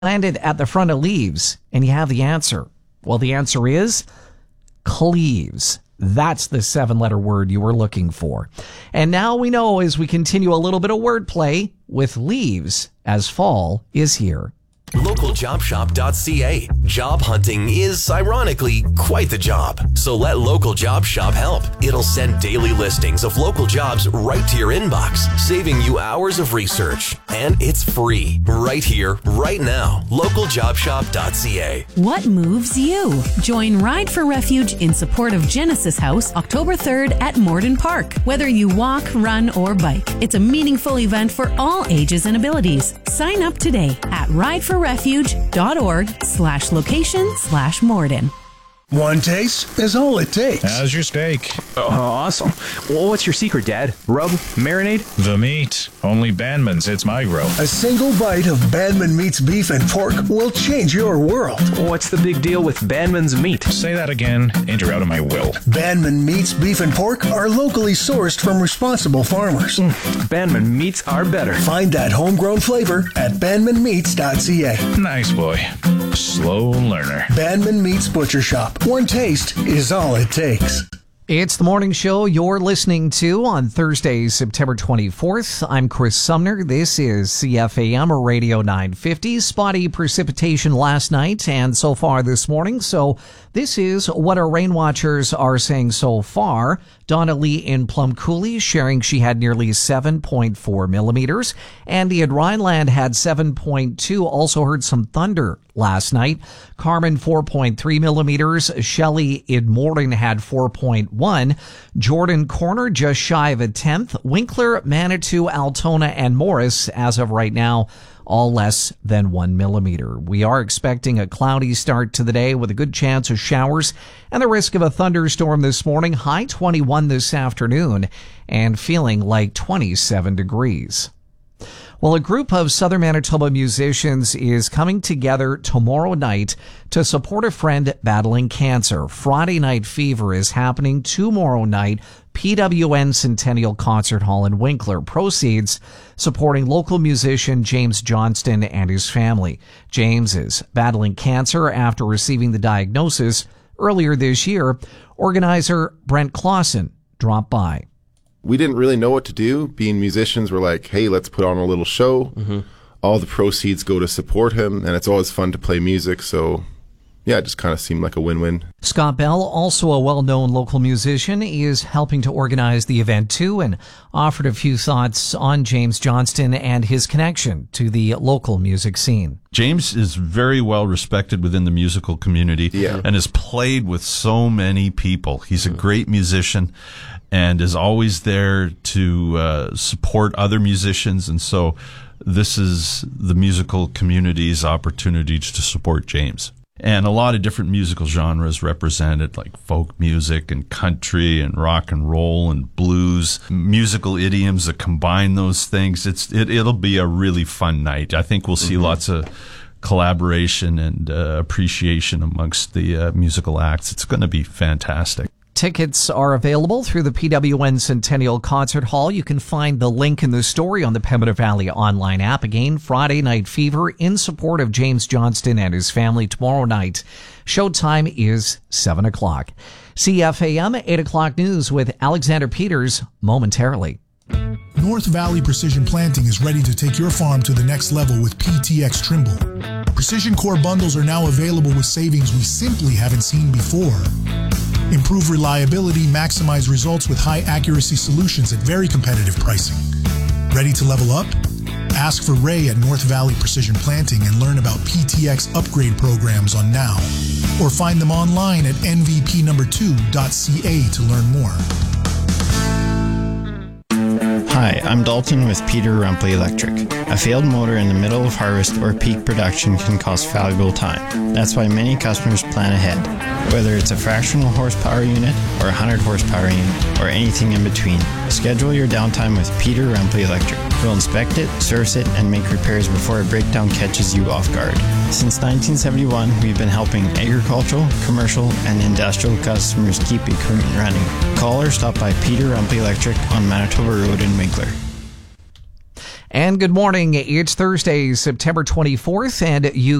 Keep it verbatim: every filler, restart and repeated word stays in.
landed at the front of Leaves, and you have the answer. Well, the answer is Cleaves. That's the seven-letter word you were looking for. And now we know, as we continue a little bit of wordplay with Leaves, as fall is here. local job shop dot c a. Job hunting is, ironically, quite the job. So let Local Job Shop help. It'll send daily listings of local jobs right to your inbox, saving you hours of research. And it's free, right here, right now. local job shop dot c a. What moves you? Join Ride for Refuge in support of Genesis House October third at Morden Park. Whether you walk, run, or bike, it's a meaningful event for all ages and abilities. Sign up today at ride for refuge dot org slash location slash Morden. One taste is all it takes. How's your steak? Oh, awesome. Well, what's your secret, Dad? Rub? Marinade? The meat. Only Bandman's hits my grill. A single bite of Bandman Meat's beef and pork will change your world. What's the big deal with Bandman's meat? Say that again. Enter out of my will. Bandman Meat's beef and pork are locally sourced from responsible farmers. Mm, Bandman meats are better. Find that homegrown flavor at bandman meats dot c a. Nice boy. Slow learner. Bandman Meats Butcher Shop. One taste is all it takes. It's the morning show you're listening to on Thursday, September twenty-fourth. I'm Chris Sumner. This is C F A M Radio nine fifty. Spotty precipitation last night and so far this morning. So this is what our rain watchers are saying so far. Donna Lee in Plum Coulee sharing she had nearly seven point four millimeters. Andy in Rhineland had seven point two. Also heard some thunder last night. Carmen, four point three millimeters. Shelley in Morden had four point one. Jordan Corner, just shy of a tenth. Winkler, Manitou, Altona, and Morris, as of right now, all less than one millimeter. We are expecting a cloudy start to the day with a good chance of showers and the risk of a thunderstorm this morning. High twenty-one this afternoon and feeling like twenty-seven degrees. Well, a group of Southern Manitoba musicians is coming together tomorrow night to support a friend battling cancer. Friday Night Fever is happening tomorrow night, P W N Centennial Concert Hall in Winkler. Proceeds supporting local musician James Johnston and his family. James is battling cancer after receiving the diagnosis earlier this year. Organizer Brent Clausen dropped by. We didn't really know what to do. Being musicians, we're like, hey, let's put on a little show. Mm-hmm. All the proceeds go to support him, and it's always fun to play music. So, yeah, it just kind of seemed like a win-win. Scott Bell, also a well-known local musician, is helping to organize the event too and offered a few thoughts on James Johnston and his connection to the local music scene. James is very well respected within the musical community yeah. and has played with so many people. He's a great musician and is always there to uh, support other musicians. And so this is the musical community's opportunity to support James. And a lot of different musical genres represented, like folk music and country and rock and roll and blues, musical idioms that combine those things. It's it, it'll be a really fun night. I think we'll see mm-hmm. lots of collaboration and uh, appreciation amongst the uh, musical acts. It's going to be fantastic. Tickets are available through the P W N Centennial Concert Hall. You can find the link in the story on the Pembina Valley online app. Again, Friday Night Fever in support of James Johnston and his family tomorrow night. Showtime is seven o'clock. C F A M eight o'clock news with Alexander Peters momentarily. North Valley Precision Planting is ready to take your farm to the next level with P T X Trimble. Precision Core bundles are now available with savings we simply haven't seen before. Improve reliability, maximize results with high accuracy solutions at very competitive pricing. Ready to level up? Ask for Ray at North Valley Precision Planting and learn about P T X upgrade programs on Now. Or find them online at N V P number two dot C A to learn more. Hi, I'm Dalton with Peter Rumpley Electric. A failed motor in the middle of harvest or peak production can cost valuable time. That's why many customers plan ahead. Whether it's a fractional horsepower unit or a one hundred horsepower unit or anything in between, schedule your downtime with Peter Rumpley Electric. We'll inspect it, service it, and make repairs before a breakdown catches you off guard. Since nineteen seventy-one, we've been helping agricultural, commercial, and industrial customers keep equipment running. Call or stop by Peter Rumpley Electric on Manitoba Road in Winkler. And good morning. It's Thursday, September twenty-fourth, and you